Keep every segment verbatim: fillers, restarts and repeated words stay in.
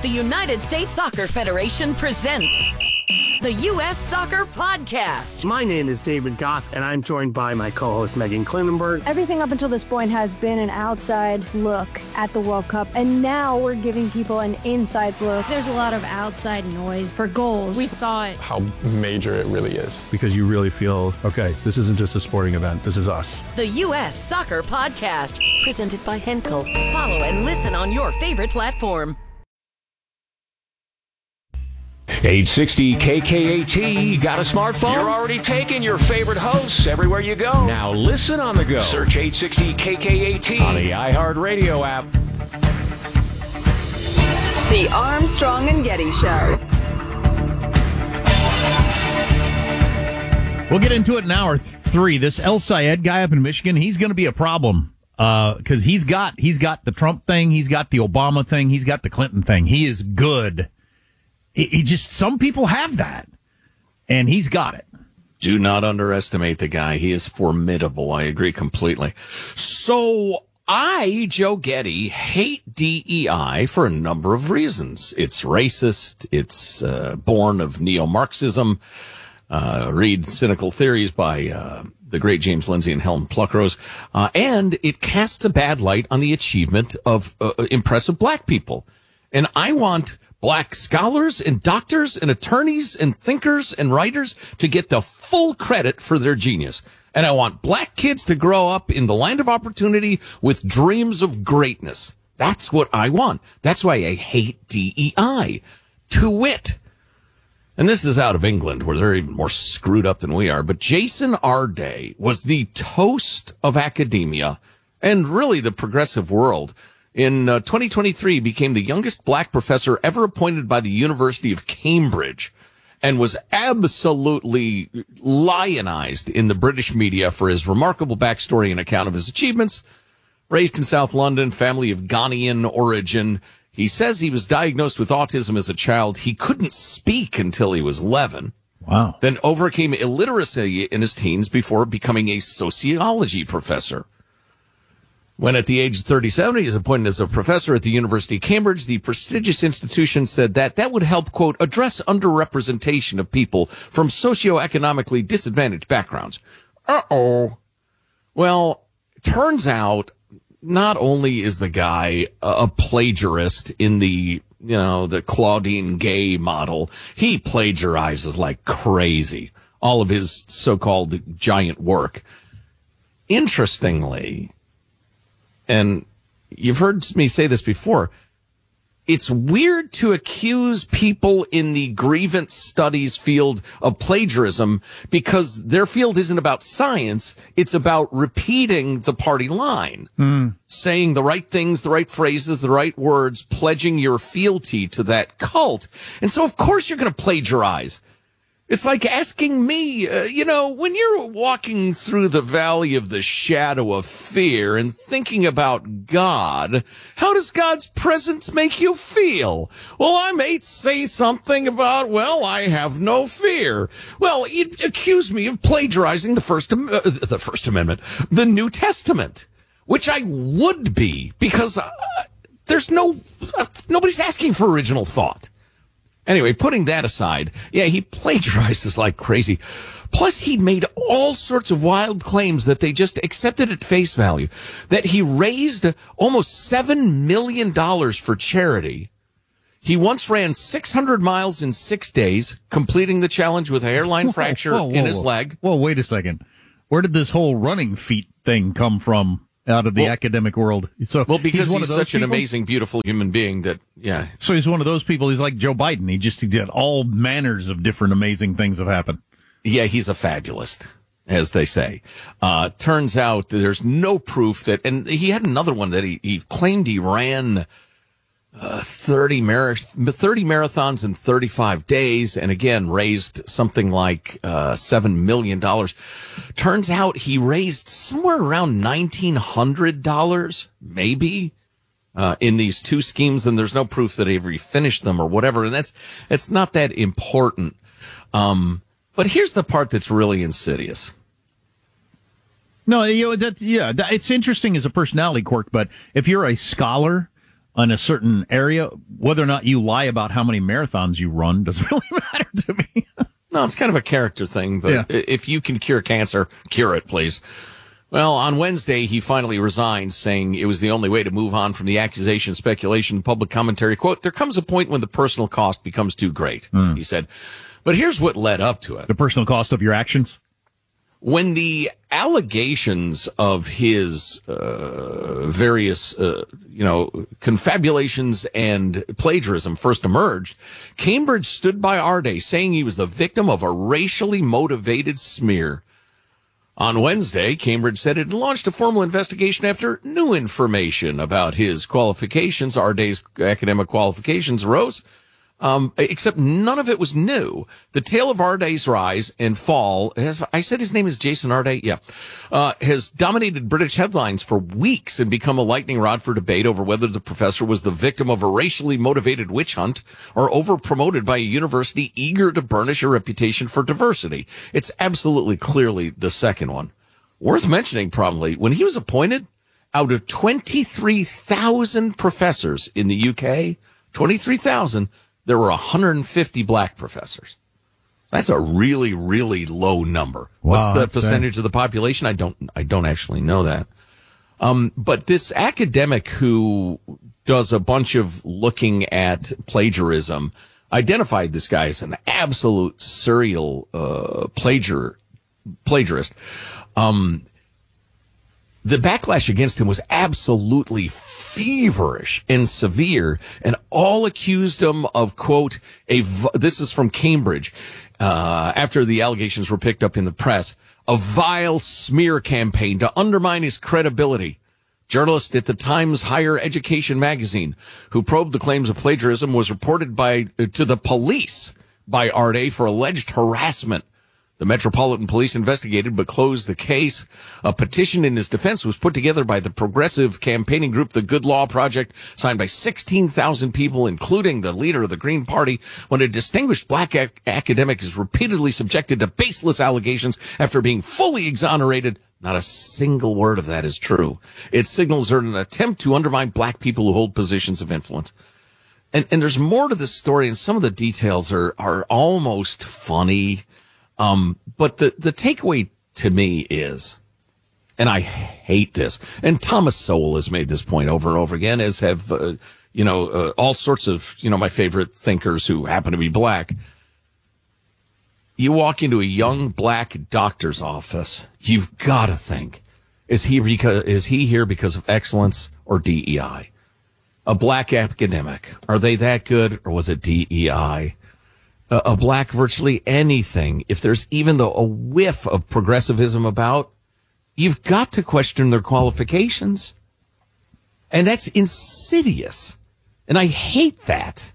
The United States Soccer Federation presents the U S Soccer Podcast. My name is David Goss, and I'm joined by my co-host Megan Klinenberg. Everything up until this point has been an outside look at the World Cup, and now we're giving people an inside look. There's a lot of outside noise for goals. We thought how major it really is. Because you really feel, okay, this isn't just a sporting event, this is us. The U S Soccer Podcast, presented by Henkel. Follow and listen on your favorite platform. eight sixty K K A T, got a smartphone? You're already taking your favorite hosts everywhere you go. Now listen on the go. Search eight sixty K K A T on the iHeartRadio app. The Armstrong and Getty Show. We'll get into it in hour three. This El Sayed guy up in Michigan, he's going to be a problem because uh, he's got he's got the Trump thing, he's got the Obama thing, he's got the Clinton thing. He is good. He just, some people have that, and he's got it. Do not underestimate the guy. He is formidable. I agree completely. So I, Joe Getty, hate D E I for a number of reasons. It's racist. It's uh, born of neo-Marxism. Uh, read Cynical Theories by uh, the great James Lindsay and Helen Pluckrose. Uh, and it casts a bad light on the achievement of uh, impressive black people. And I want black scholars and doctors and attorneys and thinkers and writers to get the full credit for their genius. And I want black kids to grow up in the land of opportunity with dreams of greatness. That's what I want. That's why I hate D E I. To wit. And this is out of England, where they're even more screwed up than we are. But Jason Arday was the toast of academia and really the progressive world. In uh, twenty twenty-three, became the youngest black professor ever appointed by the University of Cambridge and was absolutely lionized in the British media for his remarkable backstory and account of his achievements. Raised in South London, family of Ghanaian origin. He says he was diagnosed with autism as a child. He couldn't speak until he was eleven. Wow. Then overcame illiteracy in his teens before becoming a sociology professor. When at the age of thirty-seven, he was appointed as a professor at the University of Cambridge. The prestigious institution said that that would help, quote, address underrepresentation of people from socioeconomically disadvantaged backgrounds. Uh-oh. Well, turns out not only is the guy a plagiarist in the, you know, the Claudine Gay model, he plagiarizes like crazy. All of his so-called giant work. Interestingly, and you've heard me say this before, it's weird to accuse people in the grievance studies field of plagiarism because their field isn't about science. It's about repeating the party line, mm. saying the right things, the right phrases, the right words, pledging your fealty to that cult. And so, of course, you're going to plagiarize. It's like asking me, uh, you know, when you're walking through the valley of the shadow of fear and thinking about God, how does God's presence make you feel? Well, I may say something about, well, I have no fear. Well, you'd accuse me of plagiarizing the First, uh, the First Amendment, the New Testament, which I would be because uh, there's no, uh, nobody's asking for original thought. Anyway, putting that aside, yeah, he plagiarizes like crazy. Plus, he'd made all sorts of wild claims that they just accepted at face value. That he raised almost seven million dollars for charity. He once ran six hundred miles in six days, completing the challenge with a hairline fracture whoa, whoa, whoa, in his whoa. leg. Well, wait a second. Where did this whole running feet thing come from? Out of the well, academic world. So well, because he's, he's, one he's of those such an people? amazing, beautiful human being that, yeah. So he's one of those people. He's like Joe Biden. He just he did all manners of different amazing things have happened. Yeah, he's a fabulist, as they say. Uh, turns out there's no proof that, and he had another one that he, he claimed he ran uh, thirty, mar- thirty marathons in thirty-five days, and again raised something like uh, seven million dollars. Turns out he raised somewhere around nineteen hundred dollars, maybe, uh, in these two schemes, and there's no proof that he ever finished them or whatever, and that's it's not that important. Um, but here's the part that's really insidious. No, you know, that's, yeah, it's interesting as a personality quirk, but if you're a scholar on a certain area, whether or not you lie about how many marathons you run doesn't really matter to me. No, it's kind of a character thing, but Yeah. if you can cure cancer, cure it, please. Well, on Wednesday, he finally resigned, saying it was the only way to move on from the accusation, speculation, public commentary. Quote, there comes a point when the personal cost becomes too great, he said. But here's what led up to it. The personal cost of your actions? When the allegations of his uh, various, uh, you know, confabulations and plagiarism first emerged, Cambridge stood by Arday, saying he was the victim of a racially motivated smear. On Wednesday, Cambridge said it had launched a formal investigation after new information about his qualifications. Arday's academic qualifications arose. Um, except none of it was new. The tale of Arday's rise and fall, has, I said his name is Jason Arday? Yeah. Uh, has dominated British headlines for weeks and become a lightning rod for debate over whether the professor was the victim of a racially motivated witch hunt or over-promoted by a university eager to burnish a reputation for diversity. It's absolutely clearly the second one. Worth mentioning, probably, when he was appointed, out of twenty-three thousand professors in the U K, twenty-three thousand, there were one hundred fifty black professors. That's a really, really low number. Wow, What's the percentage sad. of the population? I don't, I don't actually know that. Um, but this academic who does a bunch of looking at plagiarism identified this guy as an absolute serial, uh, plagiar, plagiarist. Um, The backlash against him was absolutely feverish and severe, and all accused him of, quote, a, this is from Cambridge, uh, after the allegations were picked up in the press, a vile smear campaign to undermine his credibility. Journalist at the Times Higher Education magazine, who probed the claims of plagiarism, was reported by, to the police by Arday for alleged harassment. The Metropolitan Police investigated but closed the case. A petition in his defense was put together by the progressive campaigning group, the Good Law Project, signed by sixteen thousand people, including the leader of the Green Party, when a distinguished black ac- academic is repeatedly subjected to baseless allegations after being fully exonerated. Not a single word of that is true. Its signals are an attempt to undermine black people who hold positions of influence. And, and there's more to this story, and some of the details are, are almost funny. Um, but the, the takeaway to me is, and I hate this, and Thomas Sowell has made this point over and over again, as have, uh, you know, uh, all sorts of, you know, my favorite thinkers who happen to be black. You walk into a young black doctor's office, you've got to think, is he because, is he here because of excellence or D E I? A black academic, are they that good, or was it D E I? A, a black virtually anything, if there's even the, a whiff of progressivism about, you've got to question their qualifications. And that's insidious. And I hate that.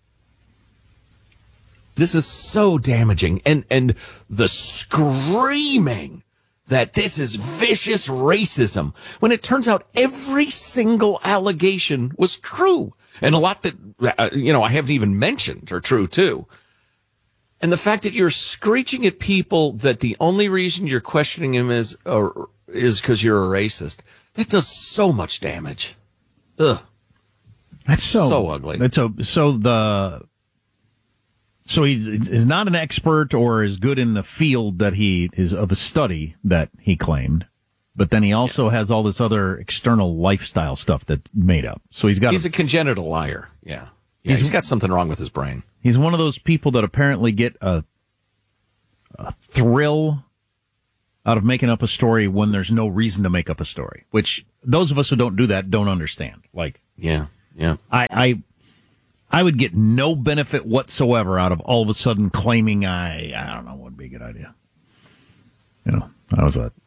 This is so damaging. And, and the screaming that this is vicious racism, when it turns out every single allegation was true. And a lot that, uh, you know, I haven't even mentioned are true too. And the fact that you're screeching at people that the only reason you're questioning him is, uh, is because you're a racist, that does so much damage. Ugh. That's so, so ugly. That's so, so the, so he is not an expert or is good in the field that he is of a study that he claimed, but then he also yeah. has all this other external lifestyle stuff that's made up. So he's got, he's a, a congenital liar. Yeah. Yeah, he's, he's got something wrong with his brain. He's one of those people that apparently get a, a thrill out of making up a story when there's no reason to make up a story, which those of us who don't do that don't understand. Like, yeah, yeah. I, I, I would get no benefit whatsoever out of all of a sudden claiming I, I don't know, would be a good idea. You know, I was a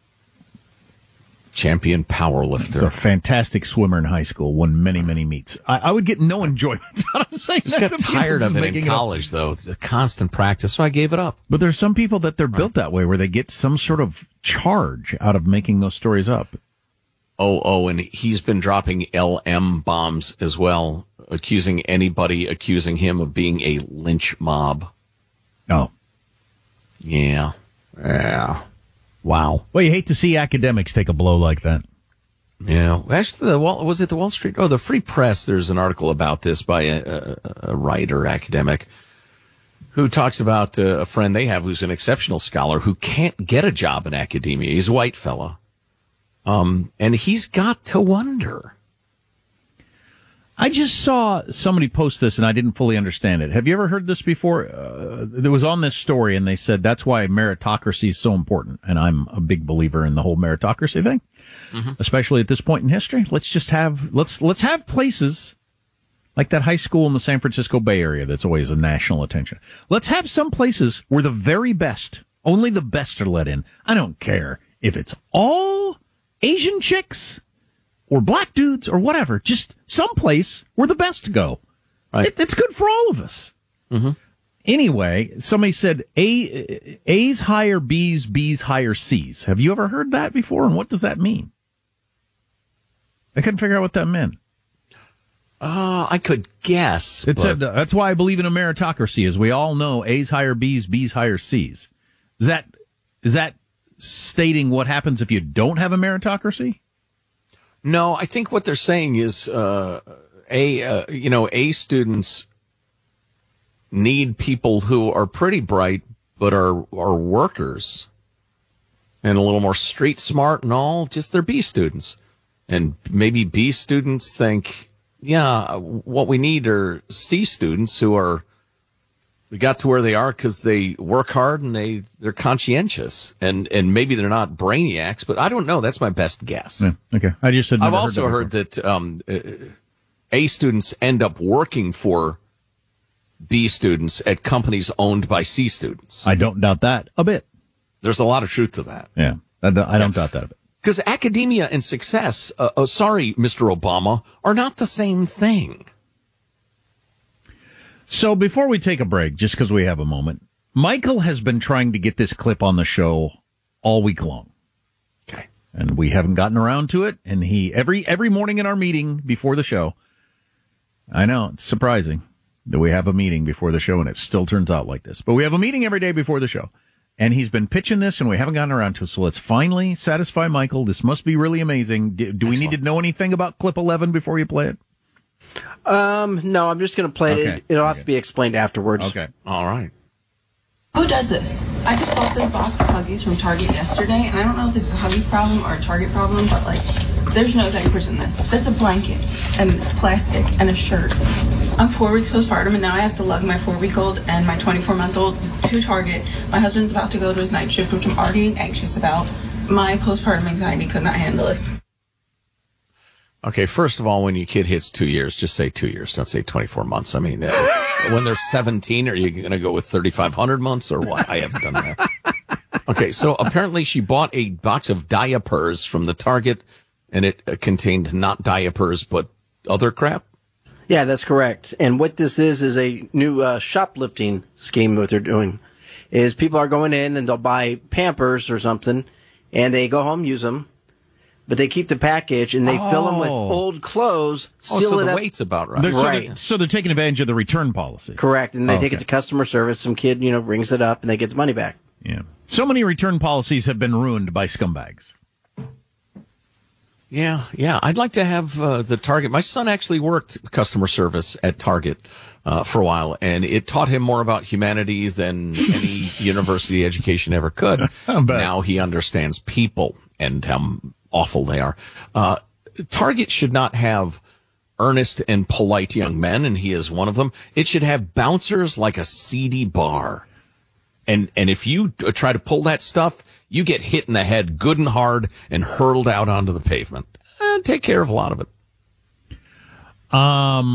champion powerlifter. A fantastic swimmer in high school, won many, many meets. I, I would get no enjoyment out of saying that. I just got tired of it in college, it though. The constant practice, so I gave it up. But there's some people that they're right. built that way, where they get some sort of charge out of making those stories up. Oh, oh, and he's been dropping L M bombs as well, accusing anybody, accusing him of being a lynch mob. Oh. Yeah. Yeah. Wow. Well, you hate to see academics take a blow like that. Yeah, actually, the Wall, was it the Wall Street? Oh, the Free Press. There's an article about this by a, a, a writer, academic, who talks about uh, a friend they have who's an exceptional scholar who can't get a job in academia. He's a white fella, um, and he's got to wonder. I just saw somebody post this and I didn't fully understand it. Have you ever heard this before? Uh, it was on this story and they said that's why meritocracy is so important. And I'm a big believer in the whole meritocracy thing, mm-hmm. especially at this point in history. Let's just have, let's, let's have places like that high school in the San Francisco Bay Area that's always a national attention. Let's have some places where the very best, only the best are let in. I don't care if it's all Asian chicks or black dudes, or whatever, just someplace where the best go. Right. It, it's good for all of us. Mm-hmm. Anyway, somebody said A, A's hire B's, B's hire C's. Have you ever heard that before, and what does that mean? I couldn't figure out what that meant. Uh, I could guess. It said, uh, that's why I believe in a meritocracy, as we all know A's hire B's, B's hire C's. Is that, is that stating what happens if you don't have a meritocracy? No, I think what they're saying is, uh, a, uh, you know, A students need people who are pretty bright, but are, are workers and a little more street smart and all, just they're B students. And maybe B students think, yeah, what we need are C students who are, we got to where they are because they work hard and they, they're conscientious and, and maybe they're not brainiacs, but I don't know. That's my best guess. Yeah, okay. I just said, I've also heard that, heard that um, uh, A students end up working for B students at companies owned by C students. I don't doubt that a bit. There's a lot of truth to that. Yeah. I don't, I don't doubt that a bit. Because academia and success, uh, oh, sorry, Mister Obama, are not the same thing. So before we take a break, just because we have a moment, Michael has been trying to get this clip on the show all week long. Okay. And we haven't gotten around to it. And he, every, every morning in our meeting before the show, I know it's surprising that we have a meeting before the show and it still turns out like this, but we have a meeting every day before the show and he's been pitching this and we haven't gotten around to it. So let's finally satisfy Michael. This must be really amazing. Do, do we need to know anything about clip eleven before you play it? Um, no, I'm just going to play okay. it. It'll have okay. to be explained afterwards. Okay. All right. Who does this? I just bought this box of Huggies from Target yesterday, and I don't know if this is a Huggies problem or a Target problem, but, like, there's no diapers in this. That's a blanket and plastic and a shirt. I'm four weeks postpartum, and now I have to lug my four-week-old and my twenty-four-month-old to Target. My husband's about to go to his night shift, which I'm already anxious about. My postpartum anxiety could not handle this. Okay, first of all, when your kid hits two years, just say two years. Don't say twenty-four months. I mean, uh, when they're seventeen, are you going to go with thirty-five hundred months or what? I haven't done that. Okay, so apparently she bought a box of diapers from the Target, and it uh, contained not diapers, but other crap? Yeah, that's correct. And what this is, is a new uh, shoplifting scheme. What they're doing is people are going in and they'll buy Pampers or something, and they go home, use them. But they keep the package and they oh. fill them with old clothes, seal oh, so it the up. weight's about right. They're, so, right. they're, so they're taking advantage of the return policy. Correct. And they oh, take okay. it to customer service. Some kid, you know, rings it up and they get the money back. Yeah. So many return policies have been ruined by scumbags. Yeah, yeah. I'd like to have uh, the Target. My son actually worked customer service at Target uh, for a while, and it taught him more about humanity than any university education ever could. Now he understands people and how awful they are. Uh, Target should not have earnest and polite young men, and he is one of them. It should have bouncers like a seedy bar. And, and if you try to pull that stuff, you get hit in the head good and hard and hurled out onto the pavement. Eh, take care of a lot of it. Um,